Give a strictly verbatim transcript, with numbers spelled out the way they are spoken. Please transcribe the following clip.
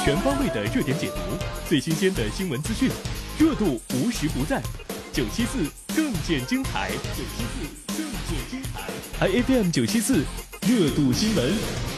全方位的热点解读，最新鲜的新闻资讯，热度无时不在。九七四更见精彩，九七四更见精彩。I F M 九七四热度新闻。